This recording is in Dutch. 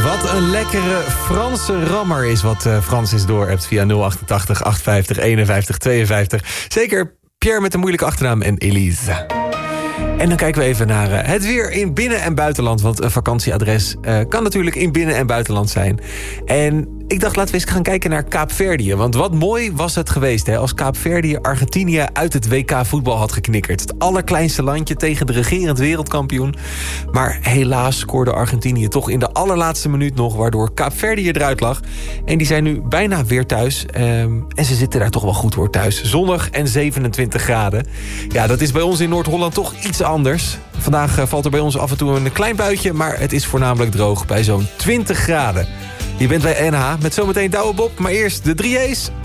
Wat een lekkere Franse rammer is wat Francis doorhebt via 088 850 51 52. Zeker Pierre met een moeilijke achternaam en Elise. En dan kijken we even naar het weer in binnen- en buitenland. Want een vakantieadres kan natuurlijk in binnen- en buitenland zijn. En ik dacht, laten we eens gaan kijken naar Kaapverdië. Want wat mooi was het geweest hè, als Kaapverdië Argentinië uit het WK voetbal had geknikkerd. Het allerkleinste landje tegen de regerend wereldkampioen. Maar helaas scoorde Argentinië toch in de allerlaatste minuut nog, waardoor Kaapverdië eruit lag. En die zijn nu bijna weer thuis. En ze zitten daar toch wel goed hoor thuis. Zonnig en 27 graden. Ja, dat is bij ons in Noord-Holland toch iets anders. Vandaag valt er bij ons af en toe een klein buitje, maar het is voornamelijk droog bij zo'n 20 graden. Je bent bij NH met zometeen Douwe Bob, maar eerst de 3A's.